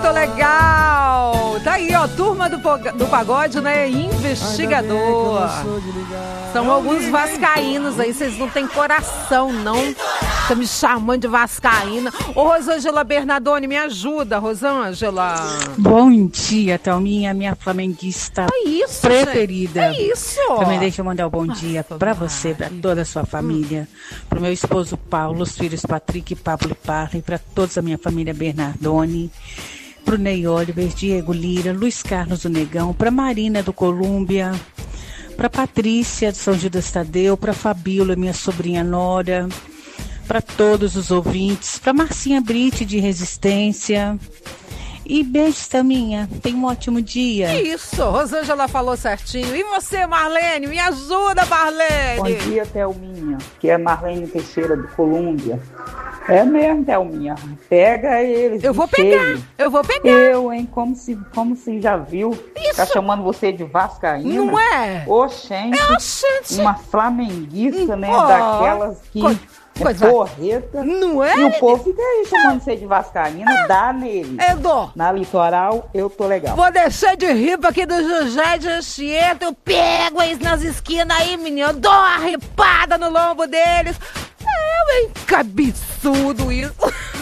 Muito legal! Tá aí, ó, turma do pagode, né? Investigador. São alguns vascaínos aí, vocês não têm coração, não. Tá me chamando de vascaína. Ô, Rosângela Bernardoni, me ajuda, Rosângela. Bom dia, Thelminha, minha flamenguista preferida. É isso. Também deixa eu mandar um bom dia pra você, pra toda a sua família, pro meu esposo Paulo, os filhos Patrick, Pablo e Parley, pra toda a minha família Bernardoni, pro Ney Oliver, Diego Lira, Luiz Carlos do Negão, pra Marina do Colômbia, pra Patrícia do São Judas Tadeu, pra Fabíola, minha sobrinha Nora, para todos os ouvintes, para Marcinha Brite de Resistência. E beijo, Thelminha. Tenha um ótimo dia. Isso, Rosângela falou certinho. E você, Marlene? Me ajuda, Marlene. Bom dia, Thelminha, que é Marlene Teixeira do Colômbia. É mesmo, Thelminha. Pega eles. Eu vou pegar. Eu, hein? Como se já viu. Isso. Tá chamando você de vascaína. Não é? Oxente. Uma flamenguista, né? Daquelas que... porreta. Não é? E o povo fica aí chamando você de vascaína, dá nele. Eu dou. Na litoral, eu tô legal. Vou deixar de rir aqui do José de Anchieta. Eu pego eles nas esquinas aí, menino. Eu dou uma ripada no lombo deles. É, que absurdo isso.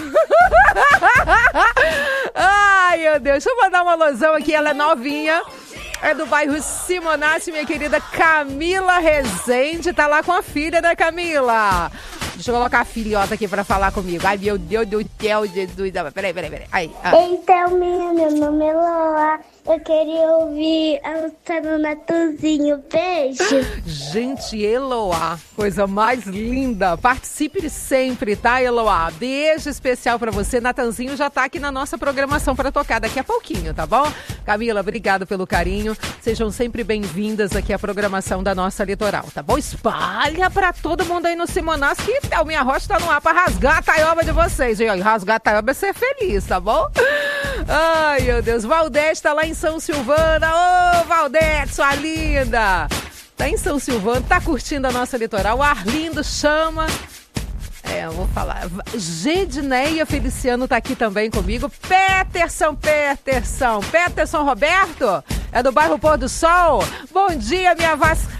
Ai, meu Deus. Deixa eu mandar uma alusão aqui. Ela é novinha. É do bairro Simonácio, minha querida Camila Rezende. Tá lá com a filha da Camila. Deixa eu colocar a filhota aqui pra falar comigo. Ai, meu Deus do céu, Jesus. Peraí. Aí. Ei, Thelminha, meu nome é Loa. Eu queria ouvir a Luciana Natuzinho. Beijo. Gente, Eloá, coisa mais linda. Participe sempre, tá, Eloá? Beijo especial pra você. Natanzinho já tá aqui na nossa programação pra tocar daqui a pouquinho, tá bom? Camila, obrigado pelo carinho. Sejam sempre bem-vindas aqui à programação da nossa Litoral, tá bom? Espalha pra todo mundo aí no Simonácio que Thelminha Rocha tá no ar pra rasgar a taioba de vocês. E rasgar a taioba é ser feliz, tá bom? Ai, meu Deus. Valdete tá lá em São Silvano. Ô, Valdete, sua linda. Tá em São Silvano, tá curtindo a nossa Litoral. O Arlindo chama. Eu vou falar. Gedneia Feliciano tá aqui também comigo. Peterson Roberto, é do bairro Pôr do Sol. Bom dia, minha Vasca.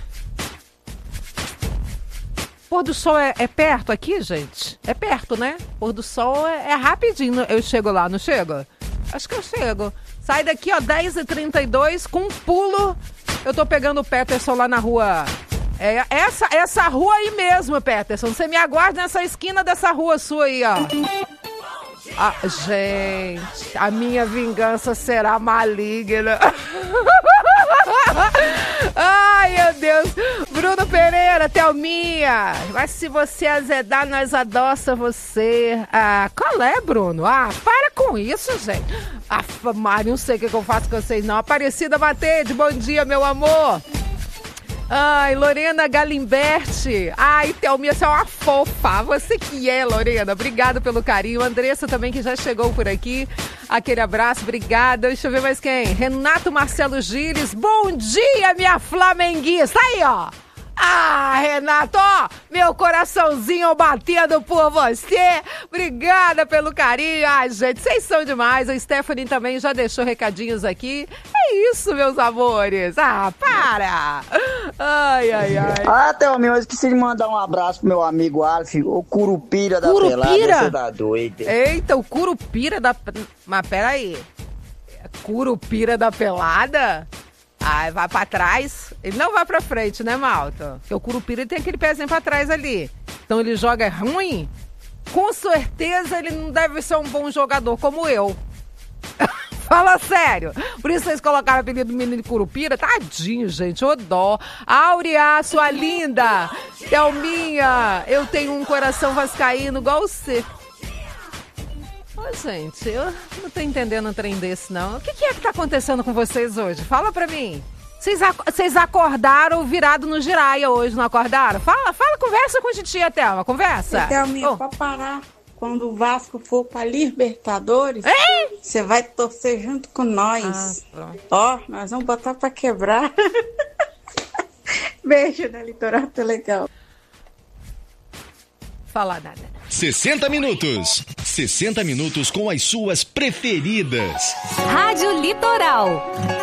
Pôr do Sol é perto aqui, gente? É perto, né? Pôr do Sol é rapidinho. Eu chego lá, não chego? Acho que eu chego. Sai daqui, ó, 10h32, com um pulo. Eu tô pegando o Peterson lá na rua. É essa rua aí mesmo, Peterson. Você me aguarda nessa esquina dessa rua sua aí, ó. Ah, gente, a minha vingança será maligna. Ai, meu Deus. Bruno Pereira, Thelminha. Mas se você azedar, nós adoça você. Ah, qual é, Bruno? Ah, para com isso, gente. Ah, Mário, não sei o que eu faço com vocês, não. Aparecida Matede, bom dia, meu amor. Ai, Lorena Galimberti. Ai, Thelminha, você é uma fofa. Você que é, Lorena. Obrigada pelo carinho. Andressa também, que já chegou por aqui. Aquele abraço, obrigada. Deixa eu ver mais quem. Renato Marcelo Gires. Bom dia, minha flamenguista. Aí, ó. Ah, Renato, ó, meu coraçãozinho batendo por você. Obrigada pelo carinho. Ai, gente, vocês são demais. A Stephanie também já deixou recadinhos aqui. É isso, meus amores. Ah, para. Ai. Ah, Thelminha, eu esqueci de mandar um abraço pro meu amigo Alf, o Curupira da Pelada. Você tá doido. Eita, o Curupira da... Mas peraí. Curupira da Pelada? Ah, vai pra trás. Ele não vai pra frente, né, Malta? Porque o Curupira tem aquele pezinho pra trás ali. Então ele joga ruim? Com certeza ele não deve ser um bom jogador como eu. Fala sério. Por isso vocês colocaram o apelido do menino Curupira? Tadinho, gente. Ô dó. Aurea, sua linda. Thelminha, eu tenho um coração vascaíno igual você. Ô, gente, eu não tô entendendo um trem desse, não. O que é que tá acontecendo com vocês hoje? Fala pra mim. Vocês acordaram virado no giraia hoje, não acordaram? Fala, conversa com a titia, Thelma, conversa. Thelminha, pra parar, quando o Vasco for pra Libertadores, você vai torcer junto com nós. Ó, nós vamos botar pra quebrar. Beijo da Litoral, tá legal. Falar nada. 60 minutos. 60 minutos com as suas preferidas. Rádio Litoral.